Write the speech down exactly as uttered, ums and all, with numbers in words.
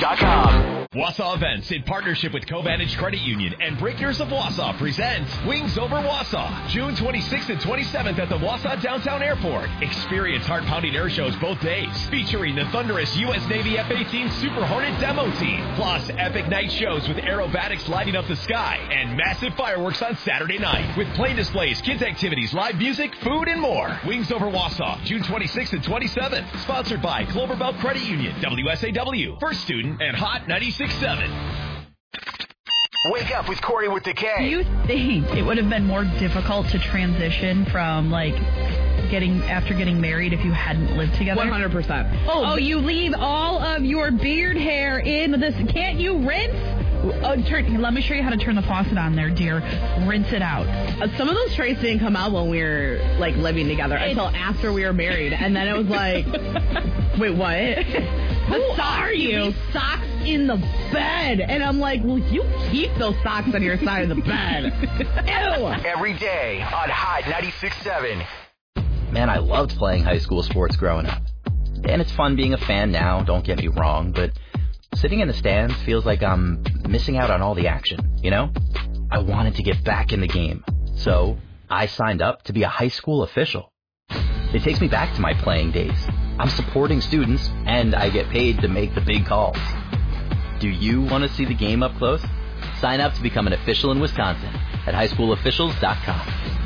dot com. Wausau Events, in partnership with Co-Vantage Credit Union and Breakers of Wausau, presents Wings Over Wausau, June twenty-sixth and twenty-seventh at the Wausau Downtown Airport. Experience heart-pounding air shows both days, featuring the thunderous U S Navy F eighteen Super Hornet demo team, plus epic night shows with aerobatics lighting up the sky, and massive fireworks on Saturday night, with plane displays, kids activities, live music, food, and more. Wings Over Wausau, June twenty-sixth and twenty-seventh, sponsored by Cloverbelt Credit Union, W S A W, First Student, and Hot ninety-six point seven. Wake up with Corey with the K. Do you think it would have been more difficult to transition from, like, getting after getting married if you hadn't lived together? one hundred percent. Oh, oh you leave all of your beard hair in this. Can't you rinse? Oh, turn, let me show you how to turn the faucet on there, dear. Rinse it out. Uh, some of those traits didn't come out when we were, like, living together it's... until after we were married. And then it was like, wait, what? Who are you? Socks in the bed. And I'm like, well, you keep those socks on your side of the bed. Ew. Every day on Hot ninety-six point seven. Man, I loved playing high school sports growing up. And it's fun being a fan now, don't get me wrong, but sitting in the stands feels like I'm missing out on all the action, you know? I wanted to get back in the game, so I signed up to be a high school official. It takes me back to my playing days. I'm supporting students, and I get paid to make the big calls. Do you want to see the game up close? Sign up to become an official in Wisconsin at high school officials dot com.